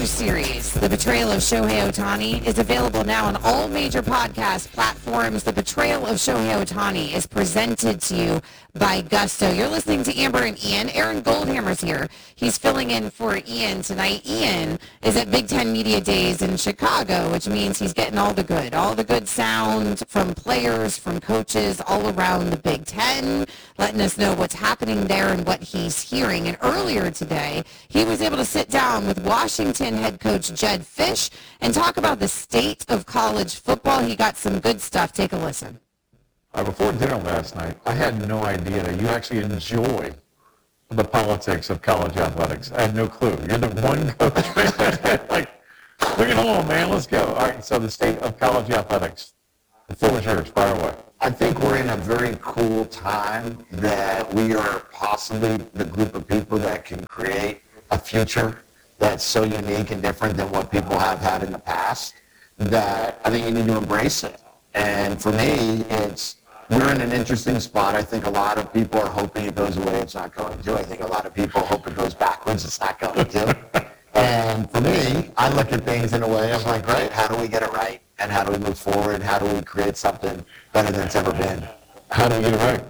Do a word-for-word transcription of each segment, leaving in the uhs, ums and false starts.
docu-series, The Betrayal of Shohei Ohtani, is available now on all major podcast platforms. The Betrayal of Shohei Ohtani is presented to you by Gusto. You're listening to Amber and Ian. Aaron Goldhammer's here. He's filling in for Ian tonight. Ian is at Big Ten Media Days in Chicago, which means he's getting all the good, all the good sound from players, from coaches all around the Big Ten, letting us know what's happening there and what he's hearing. And earlier today, he was able to sit down with Washington head coach Jedd Fisch and talk about the state of college football. He got some good stuff. Take a listen. Uh, before dinner last night, I had no idea that you actually enjoy the politics of college athletics. I had no clue. You're the one coach, man. Like, bring it on, man. Let's go. All right, so the state of college athletics. The floor is yours. Fire away. I think we're in a very cool time that we are possibly the group of people that can create a future that's so unique and different than what people have had in the past that I think you need to embrace it. And for me, it's we're in an interesting spot. I think a lot of people are hoping it goes away. It's not going to. I think a lot of people hope it goes backwards. It's not going to. And for me, I look at things in a way of like, right, how do we get it right? And how do we move forward? How do we create something better than it's ever been? How do we get it right?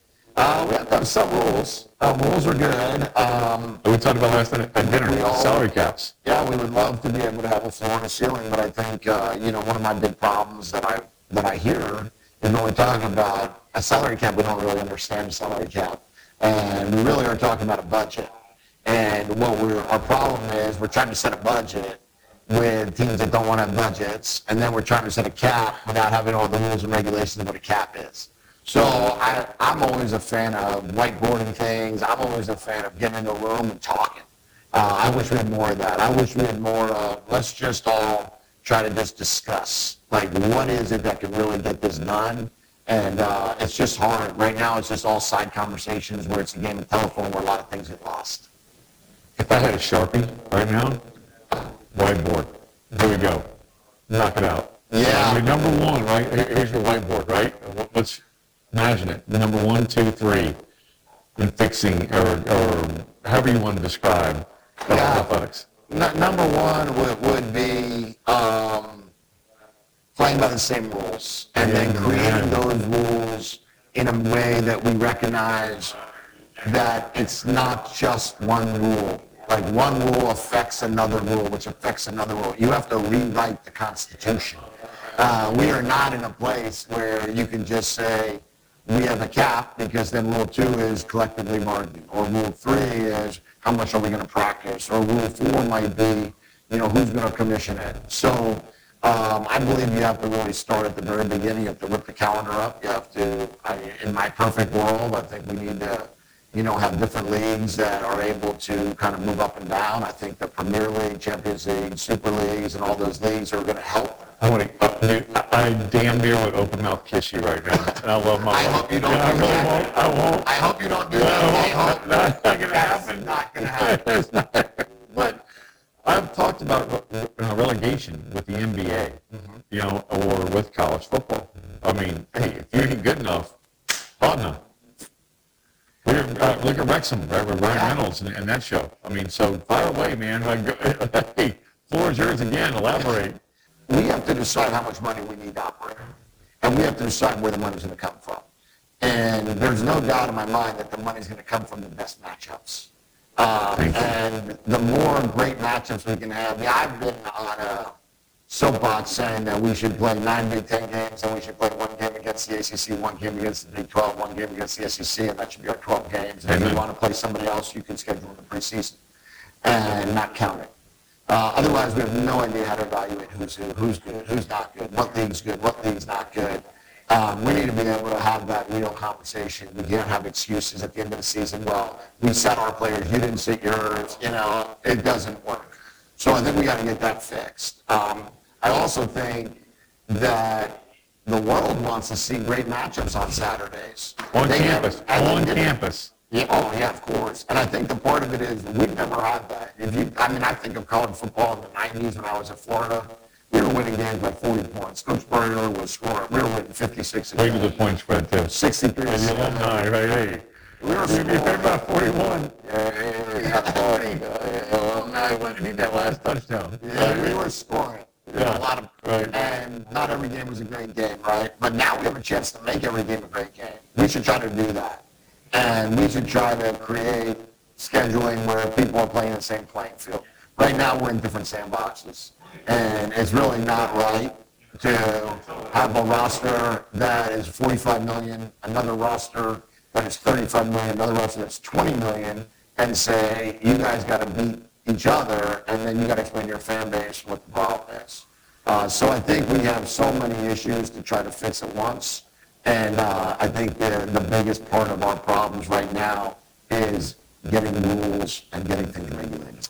Uh, we have to have some rules. Uh, rules are good. Um, we talked about last night at dinner, all, salary caps. Yeah, we would love to be able to have a floor and a ceiling, but I think, uh, you know, one of my big problems that I that I hear is when we're talking about a salary cap, we don't really understand a salary cap. And we really are talking about a budget. And what we're, our problem is we're trying to set a budget with teams that don't want to have budgets, and then we're trying to set a cap without having all the rules and regulations of what a cap is. So I, I'm always a fan of whiteboarding things. I'm always a fan of getting in a room and talking. Uh, I wish we had more of that. I wish we had more of, let's just all try to just discuss, like, what is it that can really get this done? And uh, it's just hard. Right now, it's just all side conversations where it's a game of telephone where a lot of things get lost. If I had a Sharpie right now, whiteboard. Here we go. Knock it out. Yeah. I mean, number one, right? Here's your whiteboard, right? Let's imagine it. Number one, two, three, in fixing, or, or however you want to describe college yeah. athletics. N- number one would, would be um, playing by the same rules, and yeah, then creating yeah. those rules in a way that we recognize that it's not just one rule. Like one rule affects another rule, which affects another rule. You have to rewrite the Constitution. Uh, we are not in a place where you can just say, we have a cap, because then rule two is collectively bargaining, or rule three is how much are we going to practice, or rule four might be, you know, who's going to commission it. So um, I believe you have to really start at the very beginning. You have to rip the calendar up. You have to, I, in my perfect world, I think we need to, you know, have different leagues that are able to kind of move up and down. I think the Premier League, Champions League, Super Leagues, and all those leagues are going to help. I want to, uh, I, I damn near would open mouth kiss you right now. And I love my I life. hope you don't yeah, do I that. Won't, I won't. I hope you don't do that. I hope that's not going to happen. not going to happen. But I've talked about uh, relegation with the N B A, mm-hmm. you know, or with college football. I mean, hey, if you ain't good enough, partner. Uh, look at Wrexham, right, with Ryan Reynolds and, and that show. I mean, so fire away, man. Like, hey, floor is yours again. Elaborate. We have to decide how much money we need to operate, and we have to decide where the money's going to come from. And there's no doubt in my mind that the money's going to come from the best matchups. Uh, and the more great matchups we can have. Yeah, I've been on a soapbox saying that we should play nine Big Ten games, and we should play one game against the A C C, one game against the Big twelve, one game against the S E C, and that should be our twelve games. And if you want to play somebody else, you can schedule in the preseason and not count it. Uh, otherwise, we have no idea how to evaluate who's who, who's good, who's not good, what league's good, what league's not good. Um, we need to be able to have that real conversation. We can't have excuses at the end of the season. Well, we set our players, you didn't set yours. You know, it doesn't work. So I think we got to get that fixed. Um, I also think that the world wants to see great matchups on Saturdays. On they campus. Have, on campus. Yeah, oh, yeah, of course. And I think the part of it is we've never had that. If you, I mean, I think of college football in the nineties when I was at Florida. We were winning games by forty points. Coach Spurrier was scoring. We were winning fifty-six. Way to the point spread, too. sixty-three. And the alumni, right? Hey. We were scoring. You about forty-one. Yeah, yeah, yeah, forty. Alumni went and need that last touchdown. Yeah, we were scoring. Yeah. A lot of, Right. and not every game was a great game, right? But now we have a chance to make every game a great game. We should try to do that. And we should try to create scheduling where people are playing the same playing field. Right now, we're in different sandboxes. And it's really not right to have a roster that is forty-five million, another roster that is thirty-five million, another roster that's twenty million, and say, you guys got to beat each other, and then you got to explain to your fan base what the problem is. Uh, so I think we have so many issues to try to fix at once, and uh, I think the, the biggest part of our problems right now is getting rules and getting things regulated.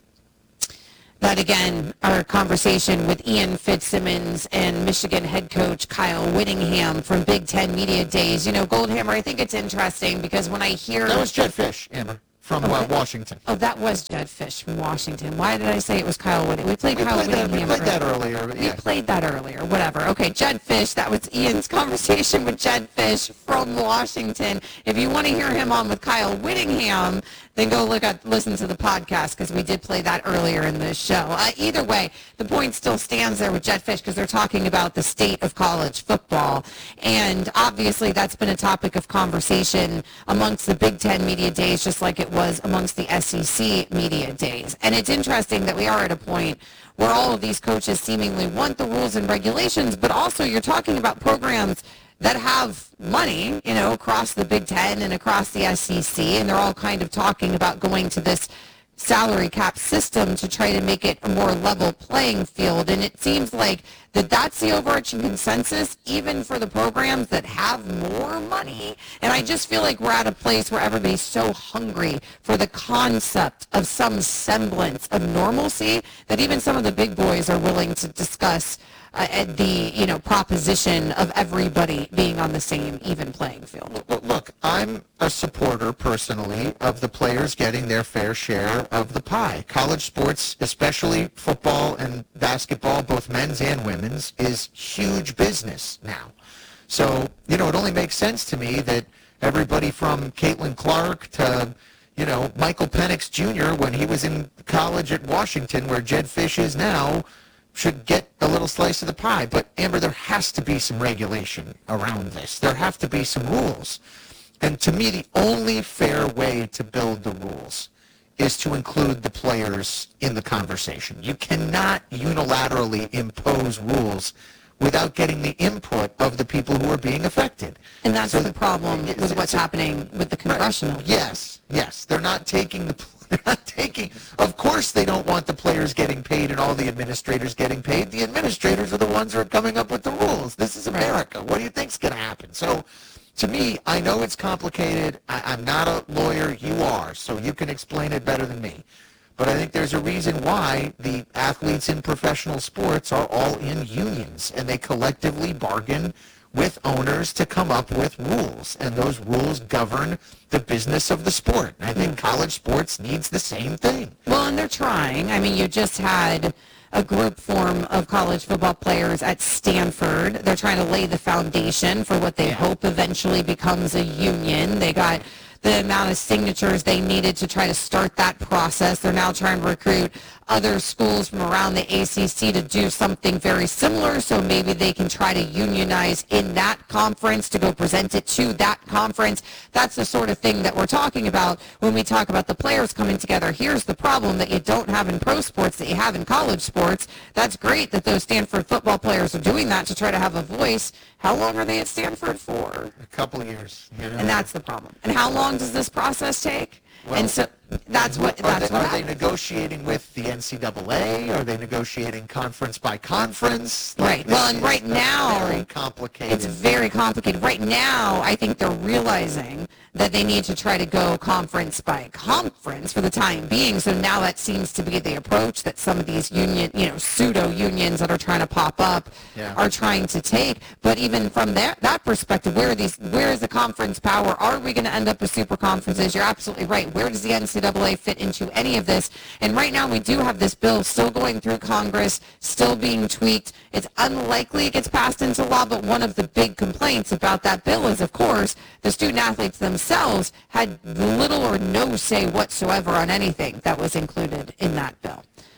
That, again, our conversation with Ian Fitzsimmons and Michigan head coach Kyle Whittingham from Big Ten Media Days. You know, Goldhammer, I think it's interesting because when I hear... That was Jed Fish, Amber, from uh, Washington. Oh, that was Jed Fish from Washington. Why did I say it was Kyle Whittingham? We played We Kyle played that, Whittingham. we played that earlier. But We yeah. played that earlier, whatever. Okay, Jed Fish, that was Ian's conversation with Jed Fish from Washington. If you want to hear him on with Kyle Whittingham, then go look at, listen to the podcast because we did play that earlier in this show. Uh, either way, the point still stands there with Jed Fish because they're talking about the state of college football. And obviously that's been a topic of conversation amongst the Big Ten media days, just like it was amongst the S E C media days. And it's interesting that we are at a point where all of these coaches seemingly want the rules and regulations, but also you're talking about programs that have money, you know, across the Big Ten and across the S E C, and they're all kind of talking about going to this salary cap system to try to make it a more level playing field. And it seems like that that's the overarching consensus, even for the programs that have more money. And I just feel like we're at a place where everybody's so hungry for the concept of some semblance of normalcy that even some of the big boys are willing to discuss uh, at the, you know, proposition of everybody being on the same even playing field. Look, look, I'm a supporter personally of the players getting their fair share of the pie. College sports, especially football and basketball, both men's and women's, is huge business now. So, you know, it only makes sense to me that everybody from Caitlin Clark to, you know, Michael Penix Junior, when he was in college at Washington, where Jed Fish is now, should get a little slice of the pie. But, Amber, there has to be some regulation around this. There have to be some rules. And to me, the only fair way to build the rules is to include the players in the conversation. You cannot unilaterally impose rules without getting the input of the people who are being affected. And that's So the problem it's- with what's it's- happening with the congressional. Yes, yes. They're not taking the they're not taking of course they don't want the players getting paid and all the administrators getting paid. The administrators are the ones who are coming up with the rules. This is America. What do you think's going to happen? So to me, I know it's complicated. I, I'm not a lawyer. You are, so you can explain it better than me. But I think there's a reason why the athletes in professional sports are all in unions, and they collectively bargain with owners to come up with rules, and those rules govern the business of the sport. And I think college sports needs the same thing. Well, and they're trying. I mean, you just had a group form of college football players at Stanford. They're trying to lay the foundation for what they hope eventually becomes a union. They got the amount of signatures they needed to try to start that process. They're now trying to recruit other schools from around the A C C to do something very similar, so maybe they can try to unionize in that conference to go present it to that conference. That's the sort of thing that we're talking about when we talk about the players coming together. Here's the problem that you don't have in pro sports that you have in college sports. That's great that those Stanford football players are doing that to try to have a voice. How long are they at Stanford for? A couple of years. You know? And that's the problem. And how long does this process take? Well, and so that's what Are, that's they, what are they happens. negotiating with the N C double A? Are they negotiating conference by conference? Like, Right. Well, this and is right a now, very complicated. It's very complicated. Right now, I think they're realizing that they need to try to go conference by conference for the time being. So now that seems to be the approach that some of these union, you know, pseudo unions that are trying to pop up Yeah. are trying to take. But even from that that perspective, where are these? Where is the conference power? Are we going to end up with super conferences? You're absolutely right. Where does the N C double A fit into any of this? And right now, we do have this bill still going through Congress, still being tweaked. It's unlikely it gets passed into law, but one of the big complaints about that bill is, of course, the student athletes themselves had little or no say whatsoever on anything that was included in that bill.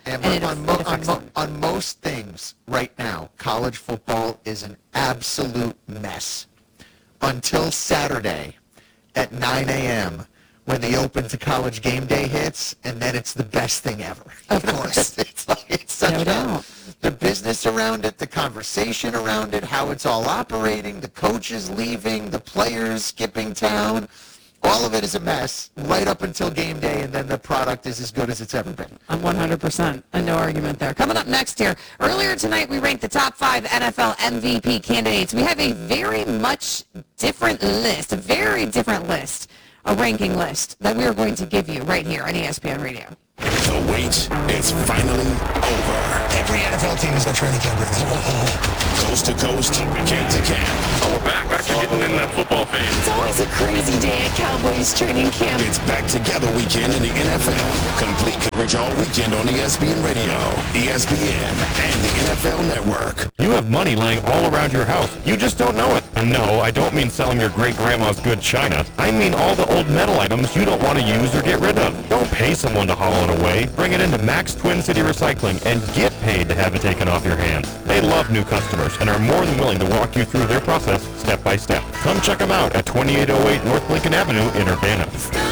And, and it, on, it mo- on, affects mo- them. on most things right now, college football is an absolute mess until Saturday at nine a.m. when the Open to College Game Day hits, and then it's the best thing ever. Of course. It's like it's such No a, doubt. the business around it, the conversation around it, how it's all operating, the coaches leaving, the players skipping town. All of it is a mess right up until game day, and then the product is as good as it's ever been. I'm one hundred percent. And no argument there. Coming up next here, earlier tonight we ranked the top five N F L M V P candidates. We have a very much different list, a very different list, a ranking list that we are going to give you right here on E S P N Radio. The wait is finally over. Every N F L team is a training camp right now. Coast to coast, camp to camp. Oh, we're back. Back to getting in that football phase. It's always a crazy day at Cowboys training camp. It's back together weekend in the N F L. Complete coverage all weekend on E S P N Radio, E S P N, and the N F L Network. You have money laying all around your house. You just don't know it. And no, I don't mean selling your great-grandma's good china. I mean all the old metal items you don't want to use or get rid of. Don't pay someone to haul it away. Bring it into Max Twin City Recycling and get paid to have it taken off your hands. They love new customers and are more than willing to walk you through their process step by step. Come check them out at twenty-eight oh eight North Lincoln Avenue in Urbana.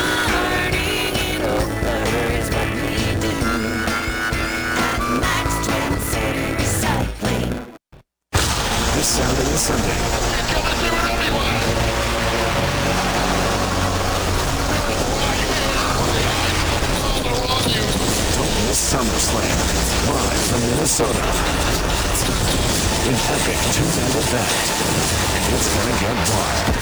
This Saturday and Sunday. Don't miss SummerSlam, live from Minnesota. An epic two-night event. It's gonna get wild.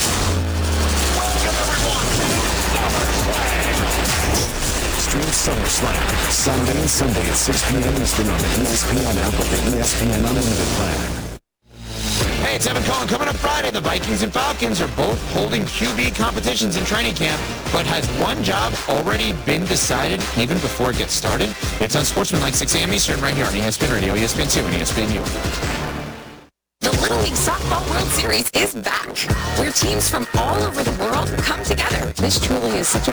Stream SummerSlam, Saturday and Sunday at six p.m. Eastern on the E S P N app with the E S P N Unlimited plan. Hey, it's Evan Cohen. Coming up Friday, the Vikings and Falcons are both holding Q B competitions in training camp, but has one job already been decided even before it gets started? It's on Sportsmanlike, six a.m. Eastern, right here on E S P N Radio, E S P N two, and E S P N U. The Little League Softball World Series is back, where teams from all over the world come together. This truly is such a